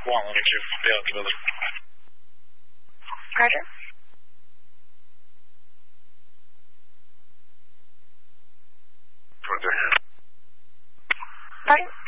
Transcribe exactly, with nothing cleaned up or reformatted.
忘了这支付不要车的。 Roger. Roger. Pardon?